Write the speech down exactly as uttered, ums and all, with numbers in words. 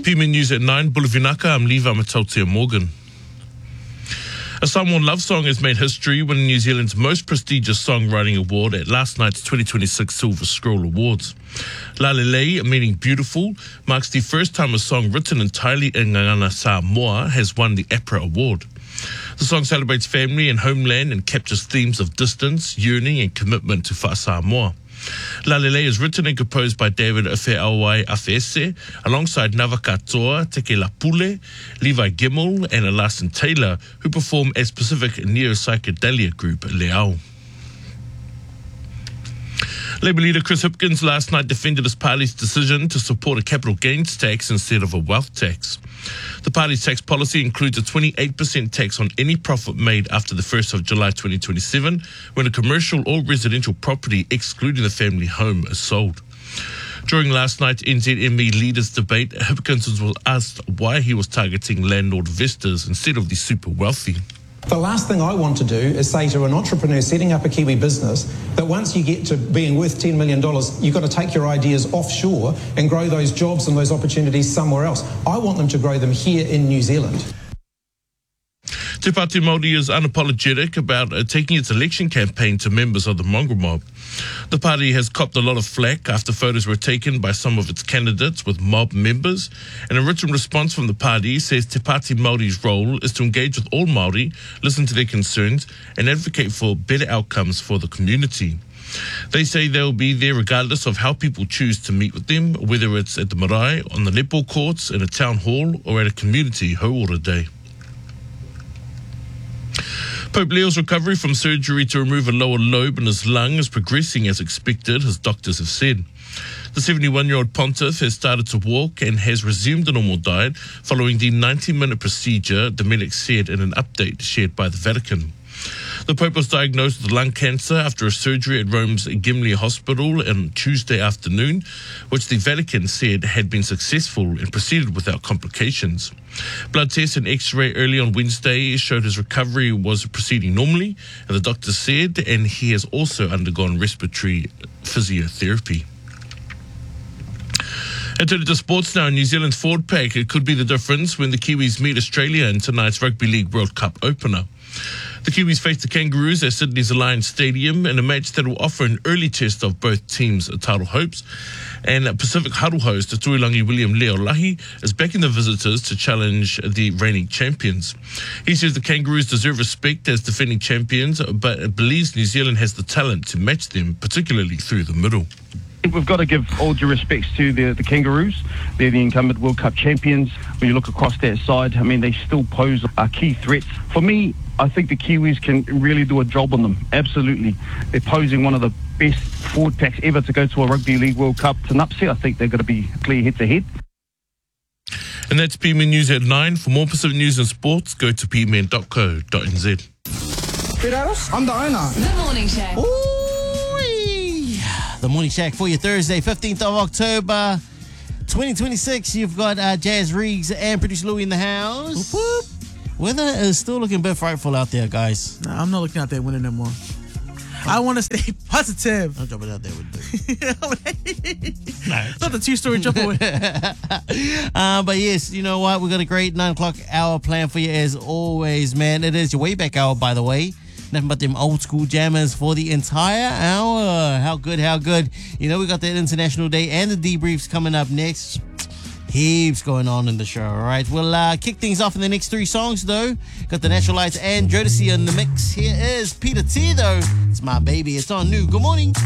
P M N News at nine, Bulavinaka, I'm Levi Matautia Morgan. A Samoan love song has made history winning New Zealand's most prestigious songwriting award at last night's twenty twenty-six Silver Scroll Awards. Lalelei, meaning beautiful, marks the first time a song written entirely in Ngangana Samoa has won the APRA award. The song celebrates family and homeland and captures themes of distance, yearning and commitment to Whaasamoa. Lalelei is written and composed by David Awhai Afese alongside Nava Katoa, Teke Lapule, Levi Gemmell and Alassane Taylor, who perform as Pacific neo-psychedelia group Leao. Labour leader Chris Hipkins last night defended his party's decision to support a capital gains tax instead of a wealth tax. The party's tax policy includes a twenty-eight percent tax on any profit made after the first of July twenty twenty-seven when a commercial or residential property, excluding the family home, is sold. During last night's N Z M E leaders debate, Hipkins was asked why he was targeting landlord investors instead of the super wealthy. The last thing I want to do is say to an entrepreneur setting up a Kiwi business that once you get to being worth ten million dollars, you've got to take your ideas offshore and grow those jobs and those opportunities somewhere else. I want them to grow them here in New Zealand. Te Pāti Māori is unapologetic about uh, taking its election campaign to members of the mongrel mob. The party has copped a lot of flack after photos were taken by some of its candidates with mob members, and a written response from the party says Te Pāti Māori's role is to engage with all Māori, listen to their concerns, and advocate for better outcomes for the community. They say they'll be there regardless of how people choose to meet with them, whether it's at the marae, on the netball courts, in a town hall, or at a community hauora day. Pope Leo's recovery from surgery to remove a lower lobe in his lung is progressing as expected, his doctors have said. The seventy-one-year-old pontiff has started to walk and has resumed a normal diet following the ninety-minute procedure, the medics said in an update shared by the Vatican. The Pope was diagnosed with lung cancer after a surgery at Rome's Gimli Hospital on Tuesday afternoon, which the Vatican said had been successful and proceeded without complications. Blood tests and X-ray early on Wednesday showed his recovery was proceeding normally, and the doctor said, and he has also undergone respiratory physiotherapy. And turning to sports now, New Zealand's forward pack, it could be the difference when the Kiwis meet Australia in tonight's Rugby League World Cup opener. The Kiwis face the Kangaroos at Sydney's Alliance Stadium in a match that will offer an early test of both teams' title hopes. And Pacific Huddle host Tuilangi William Leolahi is backing the visitors to challenge the reigning champions. He says the Kangaroos deserve respect as defending champions, but believes New Zealand has the talent to match them, particularly through the middle. We've got to give all due respects to the, the Kangaroos. They're the incumbent World Cup champions. When you look across that side, I mean, they still pose a key threat. For me, I think the Kiwis can really do a job on them. Absolutely. They're posing one of the best forward packs ever to go to a Rugby League World Cup. It's an upset. I think they're going to be clear head-to-head. And that's P M N News at nine. For more Pacific news and sports, go to p m n dot co dot n z. I'm the owner. The Morning Shack. Ooh-wee. The Morning Shack for you Thursday, fifteenth of October, twenty twenty-six. You've got uh, Jazz Riggs and producer Louie in the house. Whoop, whoop. Weather is still looking a bit frightful out there, guys. Nah, I'm not looking out there winning no more. I want to stay positive. I'm jumping out there with it. Not the two-story jump away. uh, but yes, you know what? We've got a great nine o'clock hour plan for you as always, man. It is your way back hour, by the way. Nothing but them old school jammers for the entire hour. How good, how good. You know, we got that International Day and the debriefs coming up next. Heaps going on in the show, all right? We'll uh, kick things off in the next three songs, though. Got the Natural Lights and Jodeci in the mix. Here is Peter T, though. It's my baby. It's on New. Good morning.